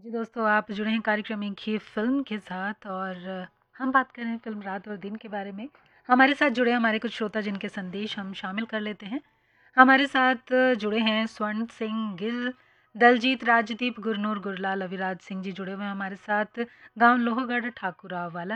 जी दोस्तों, आप जुड़े हैं कार्यक्रम एक ही फ़िल्म के साथ और हम बात कर रहे हैं फ़िल्म रात और दिन के बारे में। हमारे साथ जुड़े हमारे कुछ श्रोता जिनके संदेश हम शामिल कर लेते हैं। हमारे साथ जुड़े हैं स्वर्ण सिंह गिल, दलजीत राजदीप, गुरनूर गुरलाल, अविराज सिंह जी जुड़े हुए हैं हमारे साथ, गाँव लोहगढ़ ठाकुरावाला